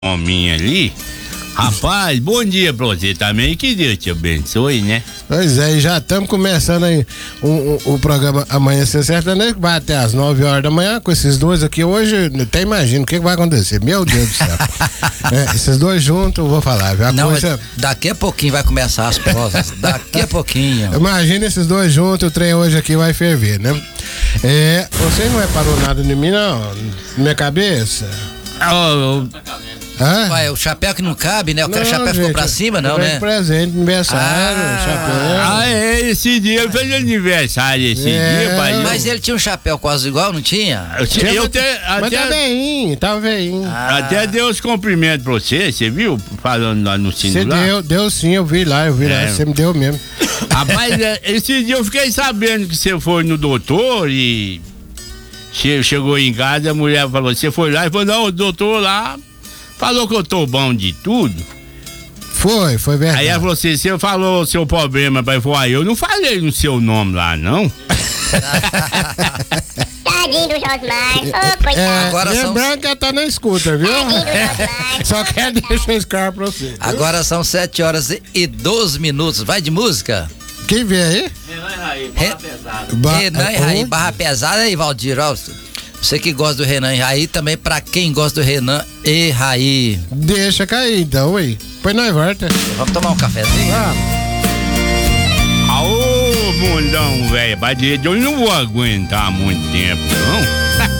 hominho ali. Rapaz, bom dia pra você também, que Deus te abençoe, né? Pois é, já estamos começando aí o programa Amanhecer Sertanejo, que vai até às 9 horas da manhã, com esses dois aqui hoje, até imagino o que vai acontecer, meu Deus do céu. Esses dois juntos, eu vou falar, viu? Não, coisa... daqui a pouquinho vai começar as prosas, daqui a pouquinho. Imagina esses dois juntos, o trem hoje aqui vai ferver, né? Você não reparou nada em mim, não? Na minha cabeça? Ué, o chapéu que não cabe, né? O chapéu ficou pra cima, não, né? Presente, aniversário, chapéu. Esse dia ele fez aniversário, dia, pai. Mas ele tinha um chapéu quase igual, não tinha? Mas tava veinho. Até deu os cumprimentos pra você viu? Falando lá no sino lá. Você deu sim, eu vi lá, você me deu mesmo. Rapaz, esse dia eu fiquei sabendo que você foi no doutor e chegou em casa, a mulher falou, você foi lá e falou, não, o doutor lá falou que eu tô bom de tudo. Foi verdade. Aí ela falou assim, você falou o seu problema, pai, eu não falei no seu nome lá, não. Tadinho do Josmar, coitado. Agora lembrando que ela tá na escuta, viu? Só quer deixar esse cara pra você. Agora são 7 horas e 12 minutos. Vai de música? Quem vem aí? Renan e Raí, Barra Pesada. Renan e Raí, Barra Pesada aí, Valdir. Você que gosta do Renan e Raí, também pra quem gosta do Renan e Raí. Deixa cair então, aí. Pois nós volta. Vamos tomar um cafezinho? Aô, mundão, velho, eu não vou aguentar muito tempo, não.